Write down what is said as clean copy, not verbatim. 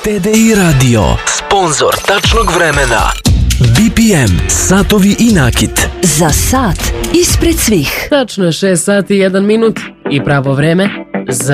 TDI Radio, sponzor tačnog vremena. BPM, satovi i nakit. Za sat ispred svih. Tačno je 6 sati i 1 minut i pravo vreme za